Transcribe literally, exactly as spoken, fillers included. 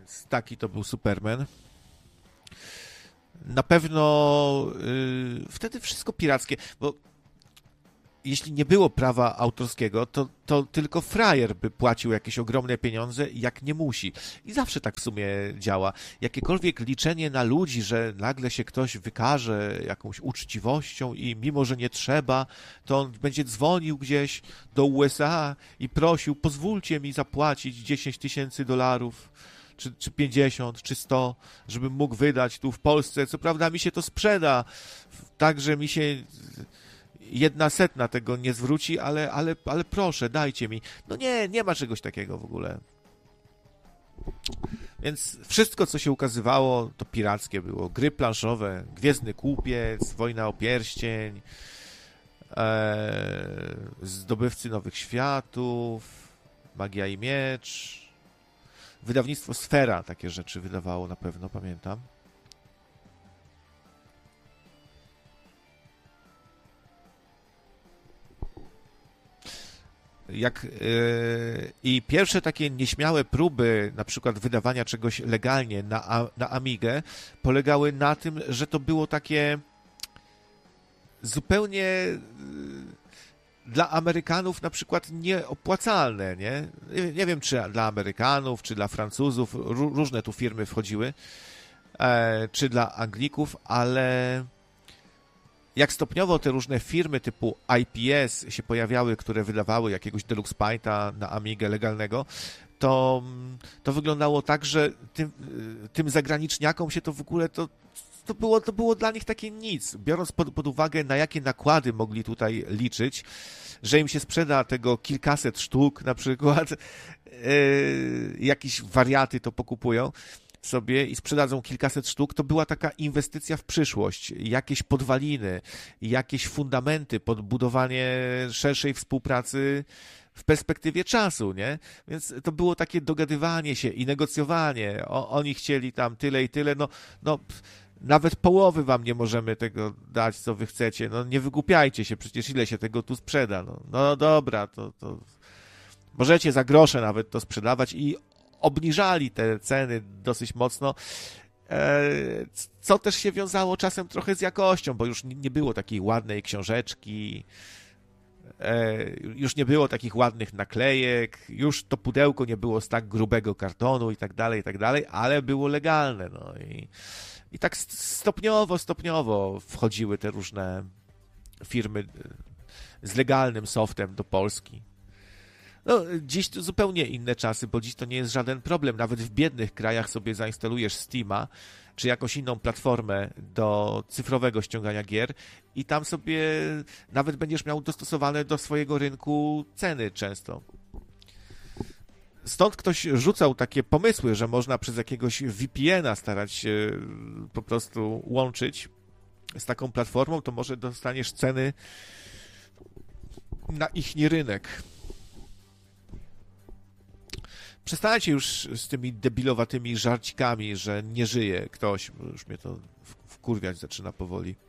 taki to był Superman. Na pewno yy, wtedy wszystko pirackie, bo jeśli nie było prawa autorskiego, to, to tylko frajer by płacił jakieś ogromne pieniądze, jak nie musi. I zawsze tak w sumie działa. Jakiekolwiek liczenie na ludzi, że nagle się ktoś wykaże jakąś uczciwością i mimo, że nie trzeba, to on będzie dzwonił gdzieś do U S A i prosił, pozwólcie mi zapłacić dziesięć tysięcy dolarów, czy, czy pięćdziesiąt, czy sto, żebym mógł wydać tu w Polsce. Co prawda mi się to sprzeda, tak, że mi się jedna setna tego nie zwróci, ale, ale, ale proszę, dajcie mi. No nie, nie ma czegoś takiego w ogóle. Więc wszystko, co się ukazywało, to pirackie było. Gry planszowe, Gwiezdny Kupiec, Wojna o Pierścień, e, Zdobywcy Nowych Światów, Magia i Miecz. Wydawnictwo Sfera takie rzeczy wydawało na pewno, pamiętam. Jak, yy, I pierwsze takie nieśmiałe próby na przykład wydawania czegoś legalnie na, na Amigę polegały na tym, że to było takie zupełnie yy, dla Amerykanów na przykład nieopłacalne, nie? Nie wiem, czy dla Amerykanów, czy dla Francuzów, różne tu firmy wchodziły, e, czy dla Anglików, ale jak stopniowo te różne firmy typu I P S się pojawiały, które wydawały jakiegoś Deluxe Painta na Amigę legalnego, to, to wyglądało tak, że tym, tym zagraniczniakom się to w ogóle to, to, było, to było dla nich takie nic. Biorąc pod, pod uwagę, na jakie nakłady mogli tutaj liczyć, że im się sprzeda tego kilkaset sztuk na przykład, yy, jakieś wariaty to pokupują sobie i sprzedadzą kilkaset sztuk, to była taka inwestycja w przyszłość, jakieś podwaliny, jakieś fundamenty pod budowanie szerszej współpracy w perspektywie czasu, nie? Więc to było takie dogadywanie się i negocjowanie. O, oni chcieli tam tyle i tyle, no, no nawet połowy wam nie możemy tego dać, co wy chcecie. No nie wygłupiajcie się, przecież ile się tego tu sprzeda. No, no dobra, to, to możecie za grosze nawet to sprzedawać i obniżali te ceny dosyć mocno, co też się wiązało czasem trochę z jakością, bo już nie było takiej ładnej książeczki, już nie było takich ładnych naklejek, już to pudełko nie było z tak grubego kartonu i tak dalej, i tak dalej, ale było legalne. No i, i tak stopniowo, stopniowo wchodziły te różne firmy z legalnym softem do Polski. No, dziś to zupełnie inne czasy, bo dziś to nie jest żaden problem. Nawet w biednych krajach sobie zainstalujesz Steama, czy jakąś inną platformę do cyfrowego ściągania gier i tam sobie nawet będziesz miał dostosowane do swojego rynku ceny często. Stąd ktoś rzucał takie pomysły, że można przez jakiegoś V P N a starać się po prostu łączyć z taką platformą, to może dostaniesz ceny na ichni rynek. Przestańcie już z tymi debilowatymi żarcikami, że nie żyje ktoś. Już mnie to wkurwiać zaczyna powoli.